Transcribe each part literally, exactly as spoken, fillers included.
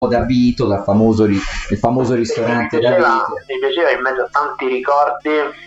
da Vito, dal famoso, ri- il famoso ristorante mi da piaceva, Vito. mi piaceva in mezzo a tanti ricordi,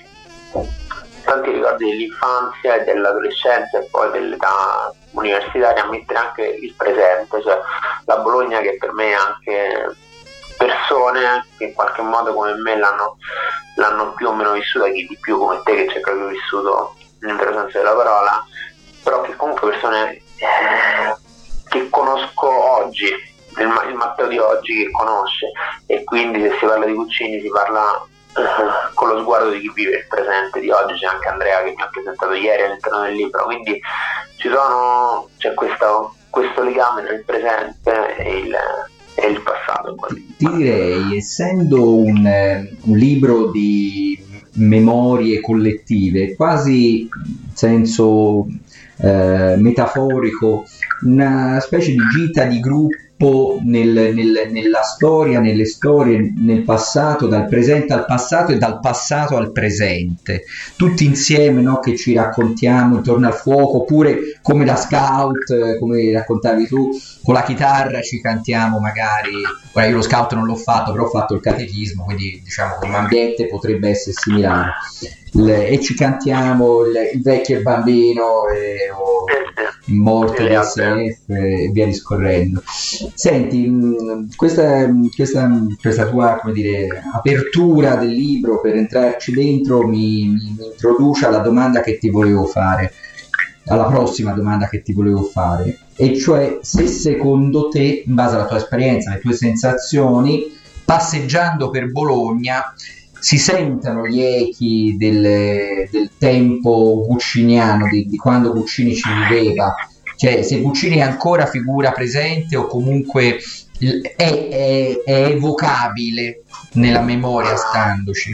tanti ricordi dell'infanzia e dell'adolescenza e poi dell'età universitaria, mettere anche il presente, cioè la Bologna che per me è anche persone che in qualche modo come me l'hanno, l'hanno più o meno vissuta, chi di più come te che ci hai proprio vissuto nel vero senso della parola, però che comunque persone eh, che conosco oggi, il, il Matteo di oggi che conosce, e quindi se si parla di Guccini si parla eh, con lo sguardo di chi vive il presente di oggi. C'è anche Andrea che mi ha presentato ieri all'interno del libro, quindi ci sono, c'è questo, questo legame tra il presente e il, e il passato. Ti, ti direi, essendo un, eh, un libro di memorie collettive, quasi in senso eh, metaforico, una specie di gita di gruppo nel, nel, nella storia, nelle storie, nel passato, dal presente al passato e dal passato al presente, tutti insieme, no, che ci raccontiamo intorno al fuoco, oppure come da scout, come raccontavi tu, con la chitarra ci cantiamo magari. Ora io lo scout non l'ho fatto, però ho fatto il catechismo, quindi diciamo come ambiente potrebbe essere similare. Le, e ci cantiamo il, il vecchio e il bambino e, o il morto di S F e via discorrendo. Senti, mh, questa, questa, questa tua, come dire, apertura del libro per entrarci dentro mi, mi, mi introduce alla domanda che ti volevo fare, alla prossima domanda che ti volevo fare, e cioè se secondo te, in base alla tua esperienza, alle tue sensazioni, passeggiando per Bologna si sentono gli echi del, del tempo gucciniano, di, di quando Guccini ci viveva, cioè se Guccini è ancora figura presente o comunque è, è, è evocabile nella memoria standoci.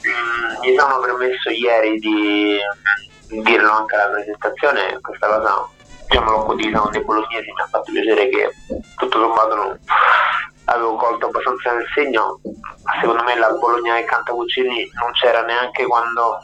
Mi sono permesso ieri di dirlo anche alla presentazione, questa cosa diciamo l'ho condivisa con dei bolognesi, mi ha fatto piacere che tutto sommato non avevo colto abbastanza nel segno. Secondo me la Bologna che canta Guccini non c'era neanche quando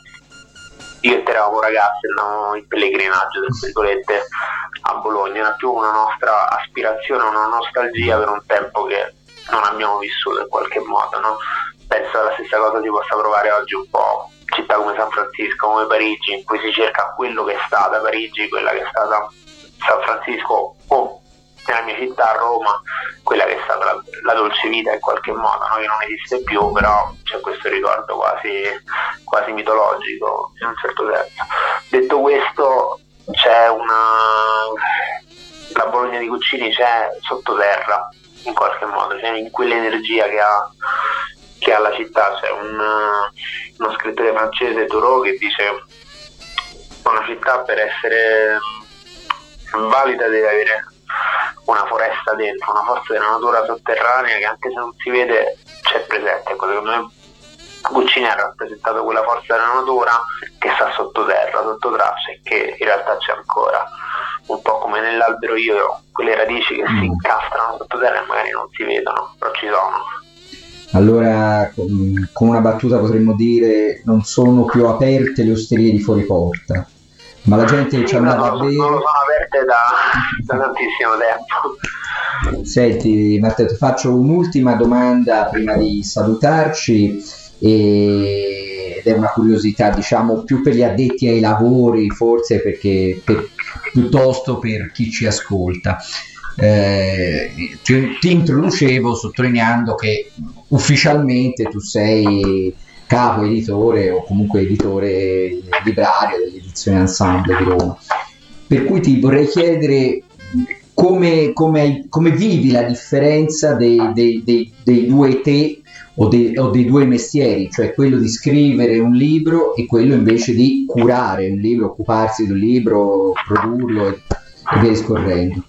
io e te eravamo ragazzi, andavamo in pellegrinaggio, tra virgolette, a Bologna. Era più una nostra aspirazione, una nostalgia per un tempo che non abbiamo vissuto in qualche modo, no? Penso che la stessa cosa si possa provare oggi un po' città come San Francisco, come Parigi, in cui si cerca quello che è stata Parigi, quella che è stata San Francisco, o nella mia città, Roma, quella che è stata la, la dolce vita in qualche modo, no? Che non esiste più, però c'è questo ricordo quasi, quasi mitologico in un certo senso. Detto questo, c'è una la Bologna di Guccini c'è sottoterra in qualche modo, c'è in quell'energia che ha che ha la città. C'è un, uno scrittore francese, Thoreau, che dice una città per essere valida deve avere una foresta dentro, una forza della natura sotterranea che anche se non si vede c'è presente. Ecco, secondo me Guccini ha rappresentato quella forza della natura che sta sottoterra, sotto traccia, e che in realtà c'è ancora, un po' come nell'albero io, quelle radici che si incastrano sottoterra e magari non si vedono, però ci sono. Allora, con una battuta potremmo dire: non sono più aperte le osterie di fuori porta, ma la gente sì, ci andava a bere. Non lo sono aperte da, da tantissimo tempo. Senti Matteo, ti faccio un'ultima domanda prima di salutarci, e... ed è una curiosità, diciamo, più per gli addetti ai lavori forse, perché per... piuttosto per chi ci ascolta. Eh, ti, ti introducevo sottolineando che ufficialmente tu sei capo editore o comunque editore librario dell'edizione Ensemble di Roma, per cui ti vorrei chiedere come, come, come vivi la differenza dei, dei, dei, dei due te o dei, o dei due mestieri, cioè quello di scrivere un libro e quello invece di curare un libro, occuparsi di un libro, produrlo e, e via discorrendo.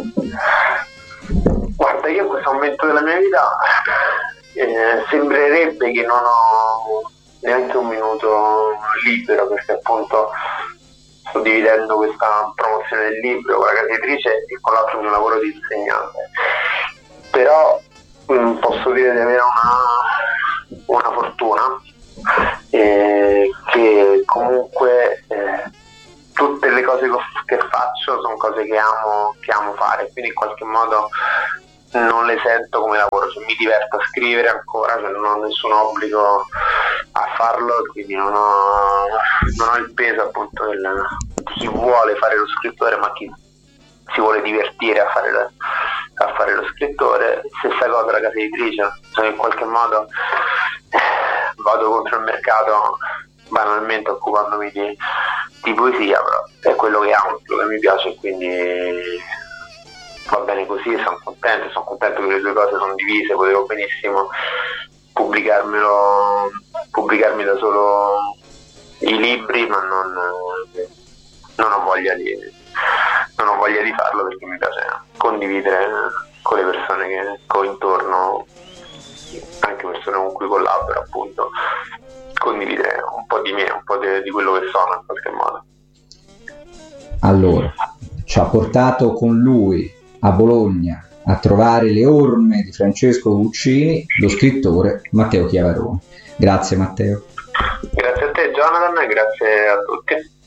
Guarda, io in questo momento della mia vita eh, sembrerebbe che non ho neanche un minuto libero, perché appunto sto dividendo questa promozione del libro con la casa editrice e con l'altro mio lavoro di insegnante. Però mh, posso dire di avere una, una fortuna eh, che comunque eh, tutte le cose che faccio sono cose che amo, che amo fare, quindi in qualche modo non le sento come lavoro, cioè, mi diverto a scrivere ancora, cioè, non ho nessun obbligo a farlo, quindi non ho, non ho il peso appunto del, di chi vuole fare lo scrittore, ma chi si vuole divertire a fare, la, a fare lo scrittore. Stessa cosa la casa editrice, cioè, in qualche modo vado contro il mercato banalmente occupandomi di, di poesia, però è quello che amo, quello che mi piace, quindi va bene così, sono contento, sono contento che le due cose sono divise, potevo benissimo pubblicarmelo, pubblicarmi da solo i libri, ma non, non ho voglia di non ho voglia di farlo, perché mi piace condividere con le persone che ho intorno, anche persone con cui collaboro, appunto, condividere un po' di me, un po' di, di quello che sono in qualche modo. Allora, ci ha portato con lui a Bologna a trovare le orme di Francesco Guccini, lo scrittore Matteo Chiavarone. Grazie Matteo. Grazie a te Jonathan e grazie a tutti.